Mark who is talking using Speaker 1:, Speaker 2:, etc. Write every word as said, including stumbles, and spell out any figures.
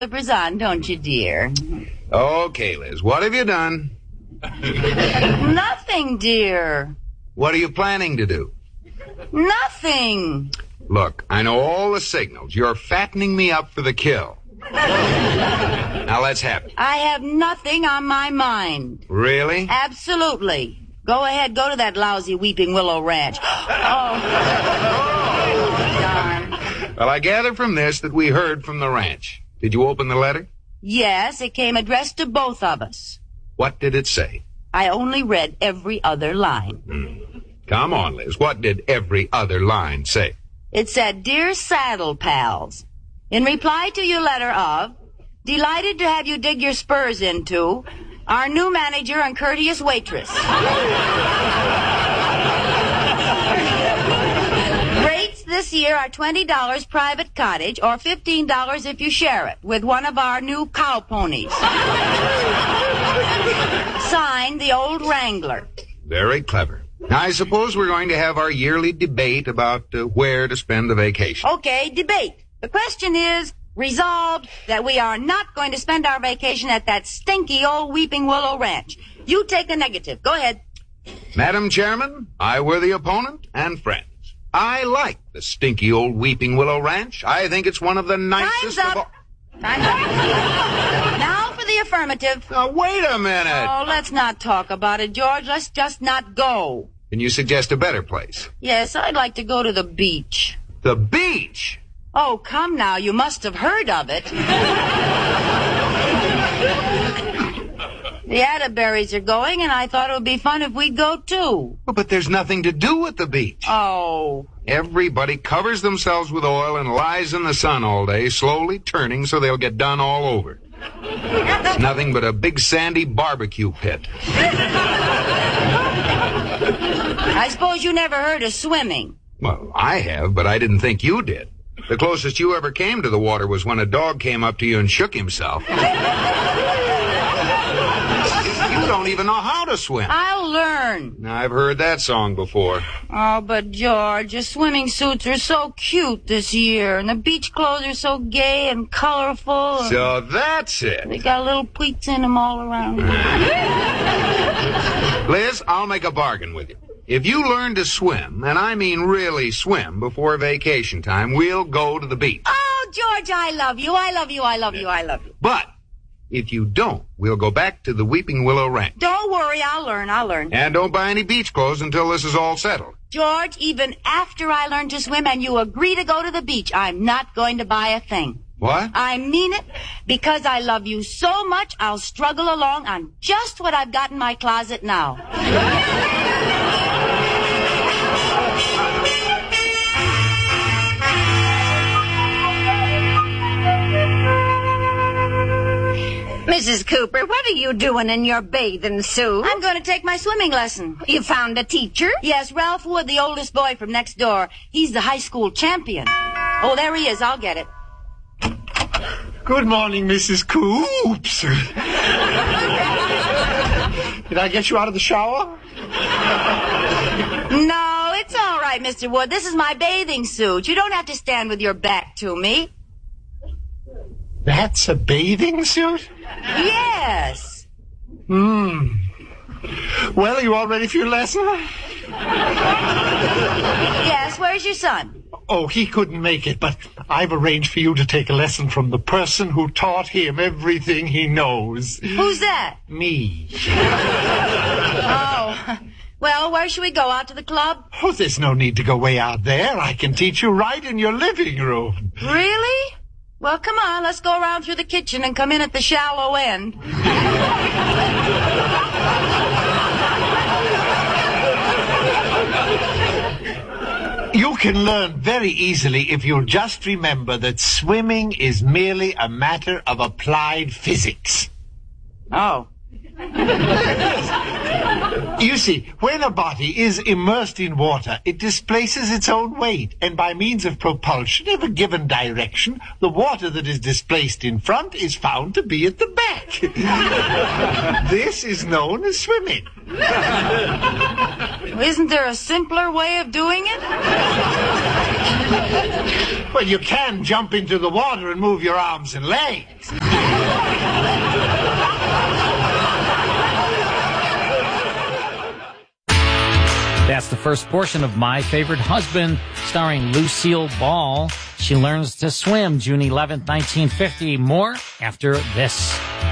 Speaker 1: slippers on, don't you, dear?
Speaker 2: Okay, Liz, what have you done?
Speaker 1: Nothing, dear.
Speaker 2: What are you planning to do?
Speaker 1: Nothing.
Speaker 2: Look, I know all the signals. You're fattening me up for the kill. Now let's have it.
Speaker 1: I have nothing on my mind.
Speaker 2: Really?
Speaker 1: Absolutely. Go ahead, go to that lousy Weeping Willow Ranch. Oh, darn.
Speaker 2: Well, I gather from this that we heard from the ranch. Did you open the letter?
Speaker 1: Yes, it came addressed to both of us.
Speaker 2: What did it say?
Speaker 1: I only read every other line.
Speaker 2: Mm. Come on, Liz. What did every other line say?
Speaker 1: It said, Dear Saddle Pals, in reply to your letter of, delighted to have you dig your spurs into, our new manager and courteous waitress. Rates this year are twenty dollars private cottage or fifteen dollars if you share it with one of our new cow ponies. Signed, the Old Wrangler.
Speaker 2: Very clever. Now, I suppose we're going to have our yearly debate about uh, where to spend the vacation.
Speaker 1: Okay, debate. The question is, resolved that we are not going to spend our vacation at that stinky old Weeping Willow Ranch. You take a negative. Go ahead.
Speaker 2: Madam Chairman, I were the opponent and friends. I like the stinky old Weeping Willow Ranch. I think it's one of the nicest
Speaker 1: Time's up.
Speaker 2: of all...
Speaker 1: Time's up. Now for the affirmative.
Speaker 2: Now, wait a minute.
Speaker 1: Oh, let's not talk about it, George. Let's just not go.
Speaker 2: Can you suggest a better place?
Speaker 1: Yes, I'd like to go to the beach.
Speaker 2: The beach?
Speaker 1: Oh, come now. You must have heard of it. The Atterberries are going, and I thought it would be fun if we'd go, too.
Speaker 2: Well, but there's nothing to do at the beach.
Speaker 1: Oh.
Speaker 2: Everybody covers themselves with oil and lies in the sun all day, slowly turning so they'll get done all over. It's nothing but a big sandy barbecue pit.
Speaker 1: I suppose you never heard of swimming.
Speaker 2: Well, I have, but I didn't think you did. The closest you ever came to the water was when a dog came up to you and shook himself. You don't even know how to swim.
Speaker 1: I'll learn.
Speaker 2: I've heard that song before.
Speaker 1: Oh, but George, your swimming suits are so cute this year, and the beach clothes are so gay and colorful. And
Speaker 2: so that's it.
Speaker 1: they got little pleats in them all around.
Speaker 2: Liz, I'll make a bargain with you. If you learn to swim, and I mean really swim, before vacation time, we'll go to the beach.
Speaker 1: Oh, George, I love you. I love you. I love you. I love you.
Speaker 2: But if you don't, we'll go back to the Weeping Willow Ranch.
Speaker 1: Don't worry. I'll learn. I'll learn.
Speaker 2: And don't buy any beach clothes until this is all settled.
Speaker 1: George, even after I learn to swim and you agree to go to the beach, I'm not going to buy a thing.
Speaker 2: What?
Speaker 1: I mean it. Because I love you so much, I'll struggle along on just what I've got in my closet now.
Speaker 3: Missus Cooper, what are you doing in your bathing suit?
Speaker 1: I'm going to take my swimming lesson.
Speaker 3: You found a teacher?
Speaker 1: Yes, Ralph Wood, the oldest boy from next door. He's the high school champion. Oh, there he is. I'll get it.
Speaker 4: Good morning, Missus Coops. Did I get you out of the shower?
Speaker 1: No, it's all right, Mister Wood. This is my bathing suit. You don't have to stand with your back to me.
Speaker 4: That's a bathing suit?
Speaker 1: Yes.
Speaker 4: Hmm. Well, are you all ready for your lesson?
Speaker 1: Yes, where's your son?
Speaker 4: Oh, he couldn't make it, but I've arranged for you to take a lesson from the person who taught him everything he knows.
Speaker 1: Who's that?
Speaker 4: Me.
Speaker 1: Oh. Well, where should we go? Out to the club?
Speaker 4: Oh, there's no need to go way out there. I can teach you right in your living room.
Speaker 1: Really? Well, come on, let's go around through the kitchen and come in at the shallow end.
Speaker 4: You can learn very easily if you'll just remember that swimming is merely a matter of applied physics.
Speaker 1: Oh.
Speaker 4: You see, when a body is immersed in water, it displaces its own weight, and by means of propulsion of a given direction, the water that is displaced in front is found to be at the back. This is known as swimming.
Speaker 1: Isn't there a simpler way of doing it?
Speaker 4: Well, you can jump into the water and move your arms and legs.
Speaker 5: That's the first portion of My Favorite Husband, starring Lucille Ball. She learns to swim June eleventh, nineteen fifty. More after this.